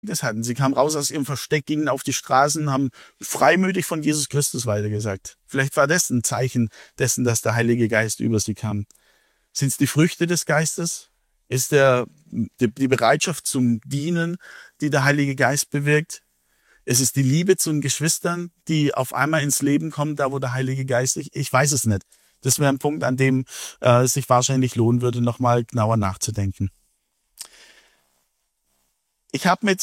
hatten. Sie kamen raus aus ihrem Versteck, gingen auf die Straßen, haben freimütig von Jesus Christus weitergesagt. Vielleicht war das ein Zeichen dessen, dass der Heilige Geist über sie kam. Sind es die Früchte des Geistes? Ist die Bereitschaft zum Dienen, die der Heilige Geist bewirkt? Ist es die Liebe zu den Geschwistern, die auf einmal ins Leben kommt, da wo der Heilige Geist ist? Ich weiß es nicht. Das wäre ein Punkt, an dem es sich wahrscheinlich lohnen würde, nochmal genauer nachzudenken. Ich habe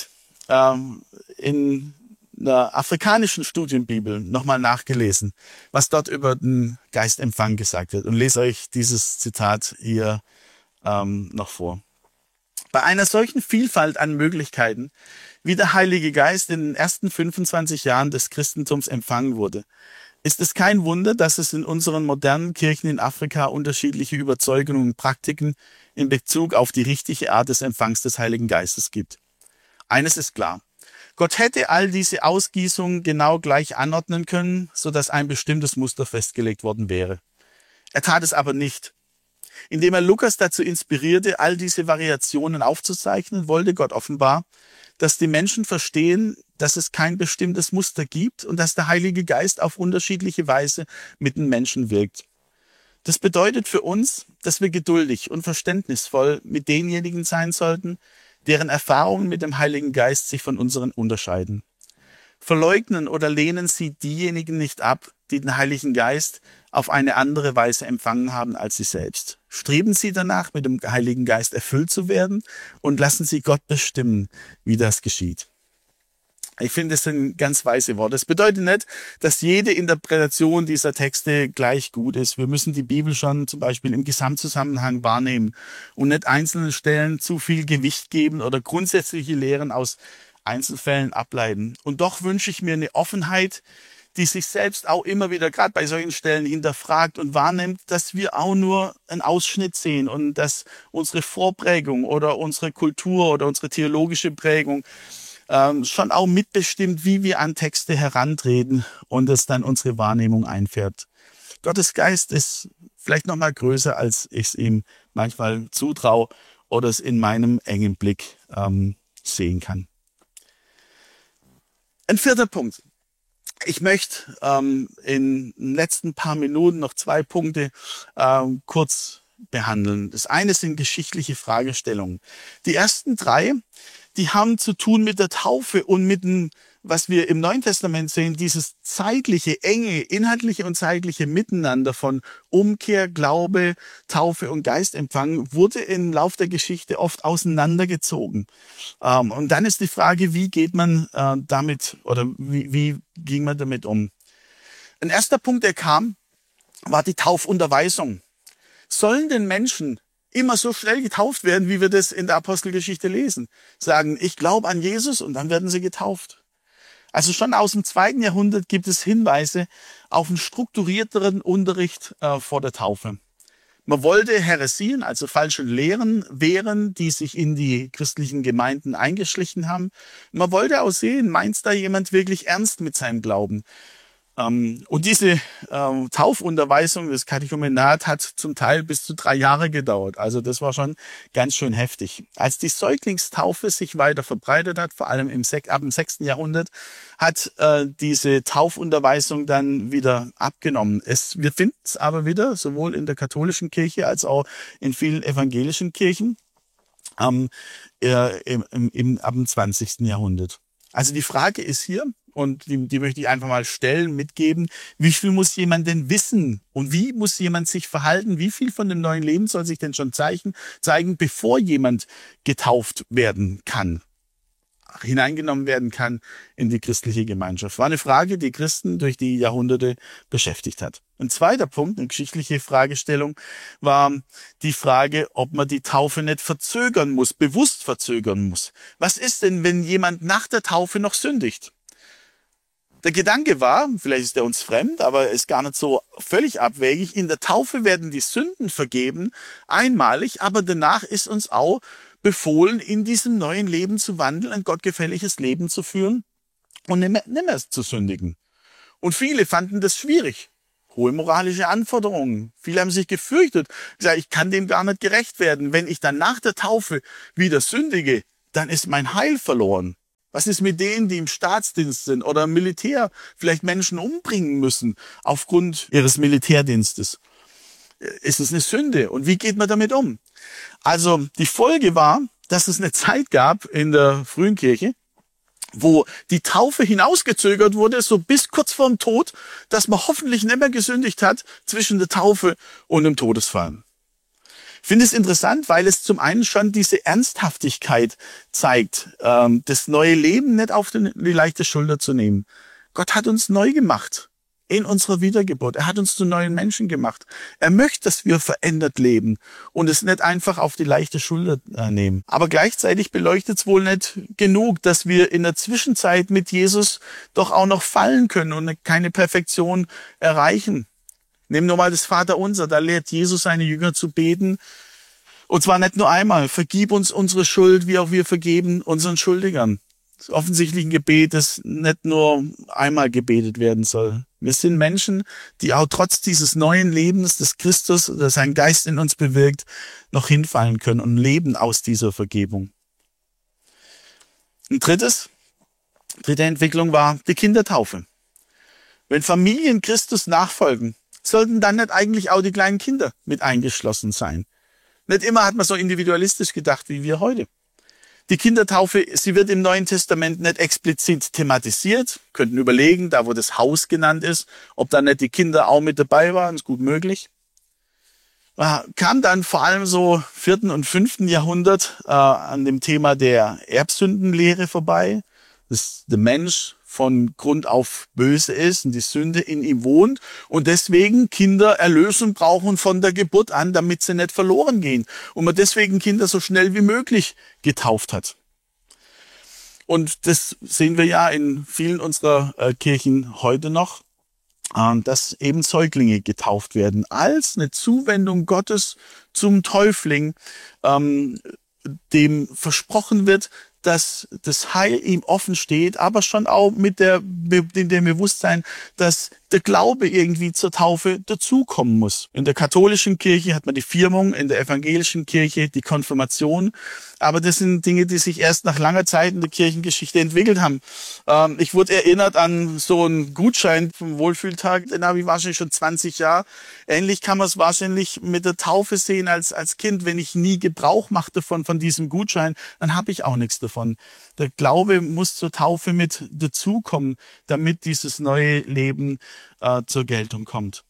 in einer afrikanischen Studienbibel nochmal nachgelesen, was dort über den Geistempfang gesagt wird, und lese euch dieses Zitat hier noch vor. Bei einer solchen Vielfalt an Möglichkeiten, wie der Heilige Geist in den ersten 25 Jahren des Christentums empfangen wurde, ist es kein Wunder, dass es in unseren modernen Kirchen in Afrika unterschiedliche Überzeugungen und Praktiken in Bezug auf die richtige Art des Empfangs des Heiligen Geistes gibt. Eines ist klar: Gott hätte all diese Ausgießungen genau gleich anordnen können, sodass ein bestimmtes Muster festgelegt worden wäre. Er tat es aber nicht. Indem er Lukas dazu inspirierte, all diese Variationen aufzuzeichnen, wollte Gott offenbar, dass die Menschen verstehen, dass es kein bestimmtes Muster gibt und dass der Heilige Geist auf unterschiedliche Weise mit den Menschen wirkt. Das bedeutet für uns, dass wir geduldig und verständnisvoll mit denjenigen sein sollten, deren Erfahrungen mit dem Heiligen Geist sich von unseren unterscheiden. Verleugnen oder lehnen Sie diejenigen nicht ab, die den Heiligen Geist auf eine andere Weise empfangen haben als Sie selbst. Streben Sie danach, mit dem Heiligen Geist erfüllt zu werden, und lassen Sie Gott bestimmen, wie das geschieht. Ich finde, das sind ganz weise Worte. Das bedeutet nicht, dass jede Interpretation dieser Texte gleich gut ist. Wir müssen die Bibel schon zum Beispiel im Gesamtzusammenhang wahrnehmen und nicht einzelnen Stellen zu viel Gewicht geben oder grundsätzliche Lehren aus Einzelfällen ableiten. Und doch wünsche ich mir eine Offenheit, die sich selbst auch immer wieder, gerade bei solchen Stellen, hinterfragt und wahrnimmt, dass wir auch nur einen Ausschnitt sehen und dass unsere Vorprägung oder unsere Kultur oder unsere theologische Prägung schon auch mitbestimmt, wie wir an Texte herantreten und es dann unsere Wahrnehmung einfärbt. Gottes Geist ist vielleicht noch mal größer, als ich es ihm manchmal zutraue oder es in meinem engen Blick sehen kann. Ein vierter Punkt. Ich möchte in den letzten paar Minuten noch 2 Punkte kurz behandeln. Das eine sind geschichtliche Fragestellungen. Die ersten 3, die haben zu tun mit der Taufe und mit dem, was wir im Neuen Testament sehen, dieses zeitliche, enge, inhaltliche und zeitliche Miteinander von Umkehr, Glaube, Taufe und Geistempfang wurde im Lauf der Geschichte oft auseinandergezogen. Und dann ist die Frage, wie geht man damit oder wie ging man damit um? Ein erster Punkt, der kam, war die Taufunterweisung. Sollen denn Menschen immer so schnell getauft werden, wie wir das in der Apostelgeschichte lesen? Sagen, ich glaube an Jesus, und dann werden sie getauft. Also schon aus dem 2. Jahrhundert gibt es Hinweise auf einen strukturierteren Unterricht vor der Taufe. Man wollte Häresien, also falsche Lehren, wehren, die sich in die christlichen Gemeinden eingeschlichen haben. Man wollte auch sehen, meint da jemand wirklich ernst mit seinem Glauben? Und diese Taufunterweisung, das Katechumenat, hat zum Teil bis zu 3 Jahre gedauert. Also das war schon ganz schön heftig. Als die Säuglingstaufe sich weiter verbreitet hat, vor allem ab dem 6. Jahrhundert, hat diese Taufunterweisung dann wieder abgenommen. Wir finden es aber wieder, sowohl in der katholischen Kirche als auch in vielen evangelischen Kirchen, ab dem 20. Jahrhundert. Also die Frage ist hier, und die möchte ich einfach mal stellen, mitgeben: Wie viel muss jemand denn wissen und wie muss jemand sich verhalten? Wie viel von dem neuen Leben soll sich denn schon zeigen, bevor jemand getauft werden kann, hineingenommen werden kann in die christliche Gemeinschaft? War eine Frage, die Christen durch die Jahrhunderte beschäftigt hat. Ein zweiter Punkt, eine geschichtliche Fragestellung, war die Frage, ob man die Taufe nicht verzögern muss, bewusst verzögern muss. Was ist denn, wenn jemand nach der Taufe noch sündigt? Der Gedanke war, vielleicht ist er uns fremd, aber ist gar nicht so völlig abwegig: In der Taufe werden die Sünden vergeben, einmalig, aber danach ist uns auch befohlen, in diesem neuen Leben zu wandeln, ein gottgefälliges Leben zu führen und nicht mehr zu sündigen. Und viele fanden das schwierig. Hohe moralische Anforderungen. Viele haben sich gefürchtet. Gesagt, ich kann dem gar nicht gerecht werden. Wenn ich dann nach der Taufe wieder sündige, dann ist mein Heil verloren. Was ist mit denen, die im Staatsdienst sind oder im Militär vielleicht Menschen umbringen müssen aufgrund ihres Militärdienstes? Ist es eine Sünde? Und wie geht man damit um? Also die Folge war, dass es eine Zeit gab in der frühen Kirche, wo die Taufe hinausgezögert wurde, so bis kurz vorm Tod, dass man hoffentlich nicht mehr gesündigt hat zwischen der Taufe und dem Todesfall. Ich finde es interessant, weil es zum einen schon diese Ernsthaftigkeit zeigt, das neue Leben nicht auf die leichte Schulter zu nehmen. Gott hat uns neu gemacht in unserer Wiedergeburt. Er hat uns zu neuen Menschen gemacht. Er möchte, dass wir verändert leben und es nicht einfach auf die leichte Schulter nehmen. Aber gleichzeitig beleuchtet es wohl nicht genug, dass wir in der Zwischenzeit mit Jesus doch auch noch fallen können und keine Perfektion erreichen. Nehmen wir mal das Vaterunser, da lehrt Jesus seine Jünger zu beten. Und zwar nicht nur einmal, vergib uns unsere Schuld, wie auch wir vergeben unseren Schuldigern. Das ist offensichtlich ein Gebet, das nicht nur einmal gebetet werden soll. Wir sind Menschen, die auch trotz dieses neuen Lebens des Christus, das sein Geist in uns bewirkt, noch hinfallen können und leben aus dieser Vergebung. Ein dritte Entwicklung war die Kindertaufe. Wenn Familien Christus nachfolgen, sollten dann nicht eigentlich auch die kleinen Kinder mit eingeschlossen sein? Nicht immer hat man so individualistisch gedacht wie wir heute. Die Kindertaufe, sie wird im Neuen Testament nicht explizit thematisiert. Könnten überlegen, da wo das Haus genannt ist, ob da nicht die Kinder auch mit dabei waren, ist gut möglich. Kam dann vor allem so 4. und 5. Jahrhundert an dem Thema der Erbsündenlehre vorbei, dass der Mensch von Grund auf böse ist und die Sünde in ihm wohnt und deswegen Kinder Erlösung brauchen von der Geburt an, damit sie nicht verloren gehen und man deswegen Kinder so schnell wie möglich getauft hat. Und das sehen wir ja in vielen unserer Kirchen heute noch, dass eben Säuglinge getauft werden als eine Zuwendung Gottes zum Täufling, dem versprochen wird, dass das Heil ihm offen steht, aber schon auch mit dem Bewusstsein, dass der Glaube irgendwie zur Taufe dazukommen muss. In der katholischen Kirche hat man die Firmung, in der evangelischen Kirche die Konfirmation. Aber das sind Dinge, die sich erst nach langer Zeit in der Kirchengeschichte entwickelt haben. Ich wurde erinnert an so einen Gutschein vom Wohlfühltag, den habe ich wahrscheinlich schon 20 Jahre. Ähnlich kann man es wahrscheinlich mit der Taufe sehen als Kind. Wenn ich nie Gebrauch machte von diesem Gutschein, dann habe ich auch nichts davon. Der Glaube muss zur Taufe mit dazukommen, damit dieses neue Leben zur Geltung kommt.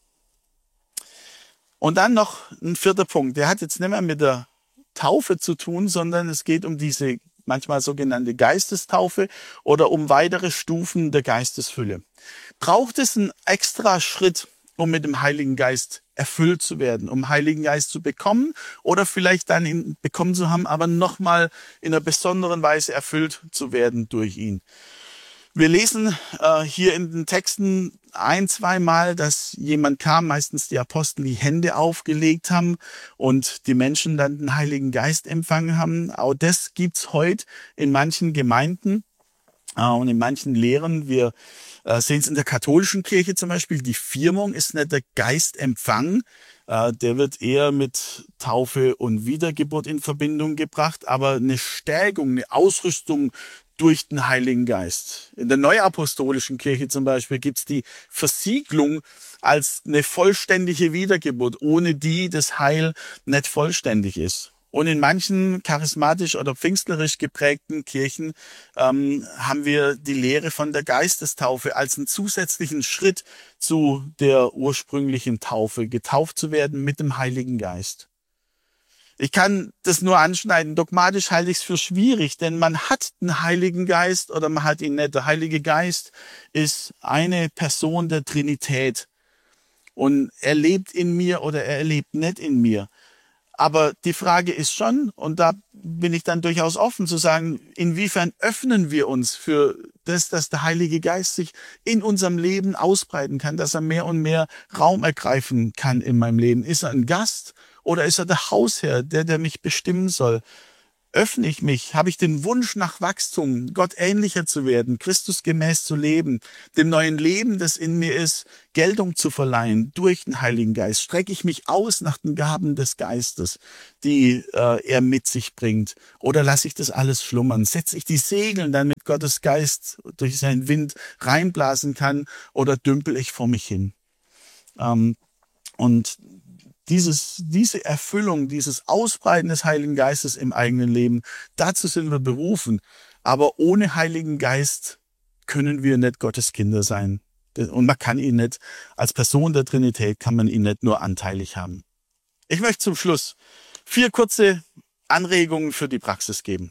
Und dann noch ein 4. Punkt. Der hat jetzt nicht mehr mit der Taufe zu tun, sondern es geht um diese manchmal sogenannte Geistestaufe oder um weitere Stufen der Geistesfülle. Braucht es einen extra Schritt, um mit dem Heiligen Geist erfüllt zu werden, um Heiligen Geist zu bekommen oder vielleicht dann ihn bekommen zu haben, aber nochmal in einer besonderen Weise erfüllt zu werden durch ihn? Wir lesen hier in den Texten 1-2 Mal, dass jemand kam, meistens die Apostel, die Hände aufgelegt haben und die Menschen dann den Heiligen Geist empfangen haben. Auch das gibt's heute in manchen Gemeinden und in manchen Lehren. Wir sehen es in der katholischen Kirche zum Beispiel. Die Firmung ist nicht der Geistempfang. Der wird eher mit Taufe und Wiedergeburt in Verbindung gebracht, aber eine Stärkung, eine Ausrüstung durch den Heiligen Geist. In der neuapostolischen Kirche zum Beispiel gibt's die Versiegelung als eine vollständige Wiedergeburt, ohne die das Heil nicht vollständig ist. Und in manchen charismatisch oder pfingstlerisch geprägten Kirchen haben wir die Lehre von der Geistestaufe als einen zusätzlichen Schritt zu der ursprünglichen Taufe, getauft zu werden mit dem Heiligen Geist. Ich kann das nur anschneiden. Dogmatisch halte ich es für schwierig, denn man hat den Heiligen Geist oder man hat ihn nicht. Der Heilige Geist ist eine Person der Trinität und er lebt in mir oder er lebt nicht in mir. Aber die Frage ist schon, und da bin ich dann durchaus offen zu sagen, inwiefern öffnen wir uns für das, dass der Heilige Geist sich in unserem Leben ausbreiten kann, dass er mehr und mehr Raum ergreifen kann in meinem Leben. Ist er ein Gast oder ist er der Hausherr, der mich bestimmen soll? Öffne ich mich? Habe ich den Wunsch nach Wachstum, Gott ähnlicher zu werden, Christus gemäß zu leben, dem neuen Leben, das in mir ist, Geltung zu verleihen durch den Heiligen Geist? Strecke ich mich aus nach den Gaben des Geistes, die er mit sich bringt? Oder lasse ich das alles schlummern? Setze ich die Segel, damit Gottes Geist durch seinen Wind reinblasen kann? Oder dümpel ich vor mich hin? Und diese Erfüllung, dieses Ausbreiten des Heiligen Geistes im eigenen Leben, dazu sind wir berufen. Aber ohne Heiligen Geist können wir nicht Gottes Kinder sein. Und man kann ihn nicht, als Person der Trinität kann man ihn nicht nur anteilig haben. Ich möchte zum Schluss 4 kurze Anregungen für die Praxis geben.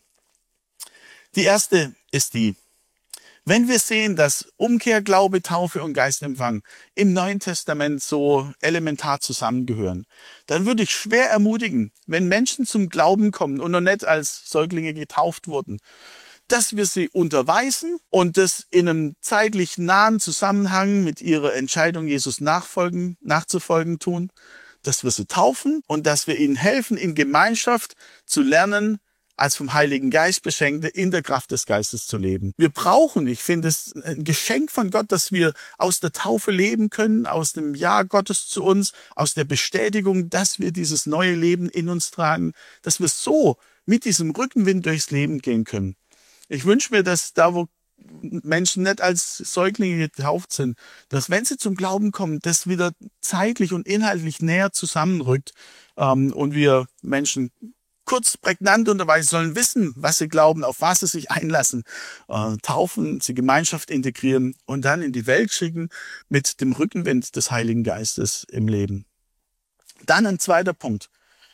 Die erste ist die: Wenn wir sehen, dass Umkehr, Glaube, Taufe und Geistempfang im Neuen Testament so elementar zusammengehören, dann würde ich schwer ermutigen, wenn Menschen zum Glauben kommen und noch nicht als Säuglinge getauft wurden, dass wir sie unterweisen und das in einem zeitlich nahen Zusammenhang mit ihrer Entscheidung, Jesus nachzufolgen tun, dass wir sie taufen und dass wir ihnen helfen, in Gemeinschaft zu lernen, als vom Heiligen Geist Beschenkte in der Kraft des Geistes zu leben. Wir brauchen, ich finde es ein Geschenk von Gott, dass wir aus der Taufe leben können, aus dem Ja Gottes zu uns, aus der Bestätigung, dass wir dieses neue Leben in uns tragen, dass wir so mit diesem Rückenwind durchs Leben gehen können. Ich wünsche mir, dass da, wo Menschen nicht als Säuglinge getauft sind, dass, wenn sie zum Glauben kommen, das wieder zeitlich und inhaltlich näher zusammenrückt und wir Menschen kurz, prägnant unterweisen sollen, wissen, was sie glauben, auf was sie sich einlassen, taufen, sie Gemeinschaft integrieren und dann in die Welt schicken mit dem Rückenwind des Heiligen Geistes im Leben. Dann ein zweiter Punkt.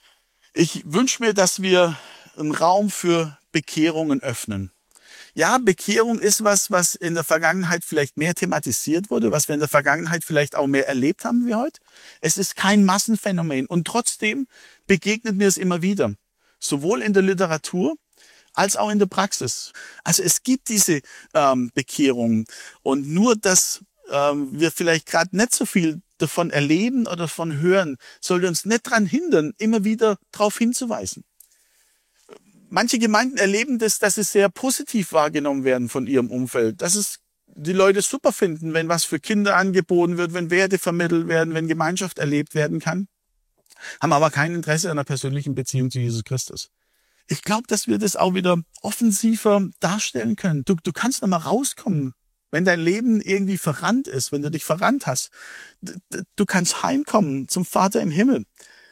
Ich wünsche mir, dass wir einen Raum für Bekehrungen öffnen. Ja, Bekehrung ist was in der Vergangenheit vielleicht mehr thematisiert wurde, was wir in der Vergangenheit vielleicht auch mehr erlebt haben wie heute. Es ist kein Massenphänomen und trotzdem begegnet mir es immer wieder. Sowohl in der Literatur als auch in der Praxis. Also es gibt diese Bekehrungen und nur, dass wir vielleicht gerade nicht so viel davon erleben oder davon hören, sollte uns nicht daran hindern, immer wieder darauf hinzuweisen. Manche Gemeinden erleben das, dass sie sehr positiv wahrgenommen werden von ihrem Umfeld, dass es die Leute super finden, wenn was für Kinder angeboten wird, wenn Werte vermittelt werden, wenn Gemeinschaft erlebt werden kann, haben aber kein Interesse an einer persönlichen Beziehung zu Jesus Christus. Ich glaube, dass wir das auch wieder offensiver darstellen können. Du kannst noch mal rauskommen, wenn dein Leben irgendwie verrannt ist, wenn du dich verrannt hast. Du kannst heimkommen zum Vater im Himmel.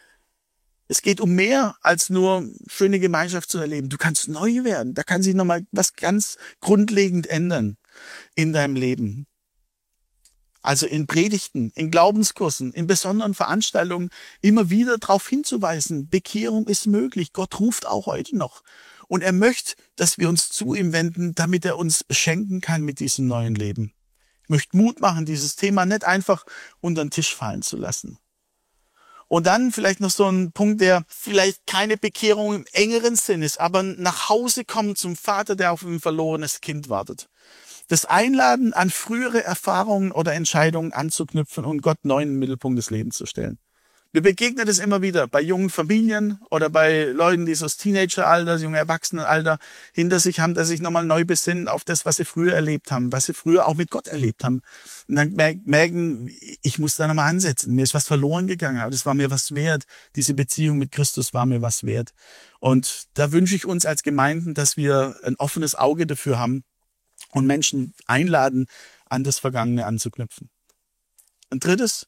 Es geht um mehr als nur schöne Gemeinschaft zu erleben. Du kannst neu werden. Da kann sich noch mal was ganz grundlegend ändern in deinem Leben. Also in Predigten, in Glaubenskursen, in besonderen Veranstaltungen immer wieder darauf hinzuweisen, Bekehrung ist möglich. Gott ruft auch heute noch. Und er möchte, dass wir uns zu ihm wenden, damit er uns beschenken kann mit diesem neuen Leben. Ich möchte Mut machen, dieses Thema nicht einfach unter den Tisch fallen zu lassen. Und dann vielleicht noch so ein Punkt, der vielleicht keine Bekehrung im engeren Sinn ist, aber nach Hause kommen zum Vater, der auf ein verlorenes Kind wartet. Das Einladen, an frühere Erfahrungen oder Entscheidungen anzuknüpfen und Gott neu in den Mittelpunkt des Lebens zu stellen. Mir begegnet es immer wieder bei jungen Familien oder bei Leuten, die so das Teenageralter, das junge Erwachsenenalter hinter sich haben, dass sich nochmal neu besinnen auf das, was sie früher erlebt haben, was sie früher auch mit Gott erlebt haben. Und dann merken, ich muss da nochmal ansetzen. Mir ist was verloren gegangen, aber das war mir was wert. Diese Beziehung mit Christus war mir was wert. Und da wünsche ich uns als Gemeinden, dass wir ein offenes Auge dafür haben und Menschen einladen, an das Vergangene anzuknüpfen. Ein drittes: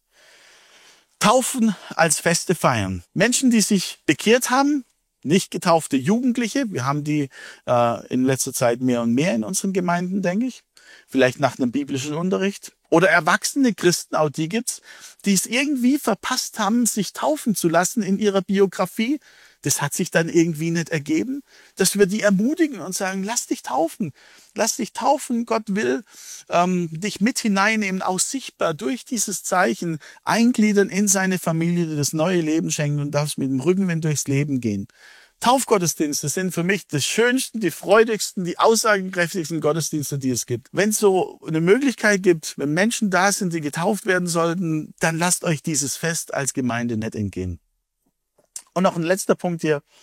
Taufen als Feste feiern. Menschen, die sich bekehrt haben, nicht getaufte Jugendliche, wir haben die in letzter Zeit mehr und mehr in unseren Gemeinden, denke ich, vielleicht nach einem biblischen Unterricht. Oder erwachsene Christen, auch die gibt's, die es irgendwie verpasst haben, sich taufen zu lassen in ihrer Biografie. Das hat sich dann irgendwie nicht ergeben, dass wir die ermutigen und sagen, lass dich taufen. Lass dich taufen. Gott will dich mit hineinnehmen, auch sichtbar durch dieses Zeichen eingliedern in seine Familie, dir das neue Leben schenken und darfst mit dem Rückenwind durchs Leben gehen. Taufgottesdienste sind für mich die schönsten, die freudigsten, die aussagenkräftigsten Gottesdienste, die es gibt. Wenn es so eine Möglichkeit gibt, wenn Menschen da sind, die getauft werden sollten, dann lasst euch dieses Fest als Gemeinde nicht entgehen. Und noch ein letzter Punkt hier.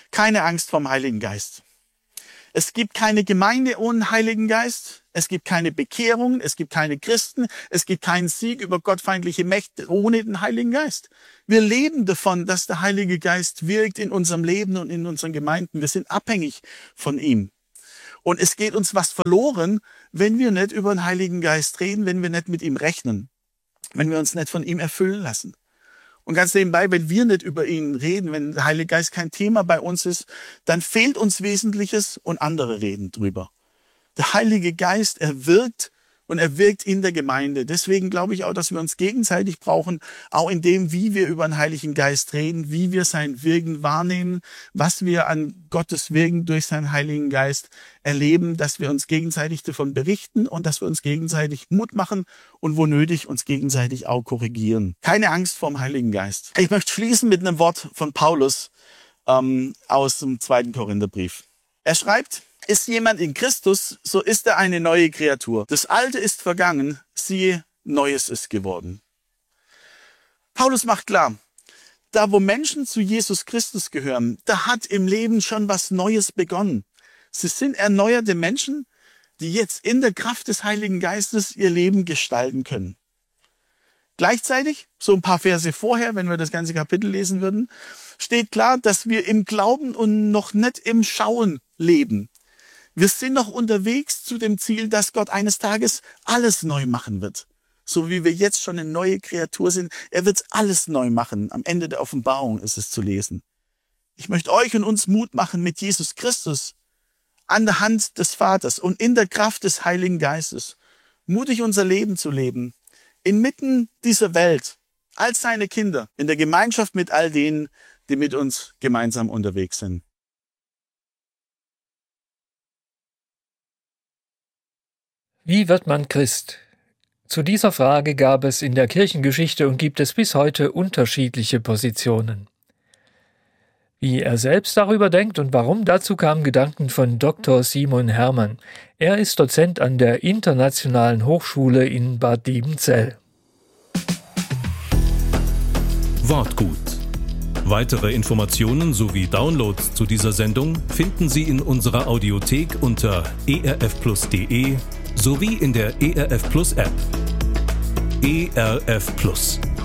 Keine Angst vom Heiligen Geist. Es gibt keine Gemeinde ohne Heiligen Geist. Es gibt keine Bekehrung. Es gibt keine Christen. Es gibt keinen Sieg über gottfeindliche Mächte ohne den Heiligen Geist. Wir leben davon, dass der Heilige Geist wirkt in unserem Leben und in unseren Gemeinden. Wir sind abhängig von ihm. Und es geht uns was verloren, wenn wir nicht über den Heiligen Geist reden, wenn wir nicht mit ihm rechnen, wenn wir uns nicht von ihm erfüllen lassen. Und ganz nebenbei, wenn wir nicht über ihn reden, wenn der Heilige Geist kein Thema bei uns ist, dann fehlt uns Wesentliches und andere reden drüber. Der Heilige Geist, er wirkt und er wirkt in der Gemeinde. Deswegen glaube ich auch, dass wir uns gegenseitig brauchen, auch in dem, wie wir über den Heiligen Geist reden, wie wir sein Wirken wahrnehmen, was wir an Gottes Wirken durch seinen Heiligen Geist erleben, dass wir uns gegenseitig davon berichten und dass wir uns gegenseitig Mut machen und wo nötig uns gegenseitig auch korrigieren. Keine Angst vor dem Heiligen Geist. Ich möchte schließen mit einem Wort von Paulus aus dem 2. Korintherbrief. Er schreibt: Ist jemand in Christus, so ist er eine neue Kreatur. Das Alte ist vergangen, siehe, Neues ist geworden. Paulus macht klar, da wo Menschen zu Jesus Christus gehören, da hat im Leben schon was Neues begonnen. Sie sind erneuerte Menschen, die jetzt in der Kraft des Heiligen Geistes ihr Leben gestalten können. Gleichzeitig, so ein paar Verse vorher, wenn wir das ganze Kapitel lesen würden, steht klar, dass wir im Glauben und noch nicht im Schauen leben. Wir sind noch unterwegs zu dem Ziel, dass Gott eines Tages alles neu machen wird. So wie wir jetzt schon eine neue Kreatur sind. Er wird alles neu machen. Am Ende der Offenbarung ist es zu lesen. Ich möchte euch und uns Mut machen, mit Jesus Christus an der Hand des Vaters und in der Kraft des Heiligen Geistes mutig unser Leben zu leben. Inmitten dieser Welt, als seine Kinder, in der Gemeinschaft mit all denen, die mit uns gemeinsam unterwegs sind. Wie wird man Christ? Zu dieser Frage gab es in der Kirchengeschichte und gibt es bis heute unterschiedliche Positionen. Wie er selbst darüber denkt und warum, dazu kamen Gedanken von Dr. Simon Hermann. Er ist Dozent an der Internationalen Hochschule in Bad Liebenzell. Wortgut. Weitere Informationen sowie Downloads zu dieser Sendung finden Sie in unserer Audiothek unter erfplus.de sowie in der ERF Plus App. ERF Plus.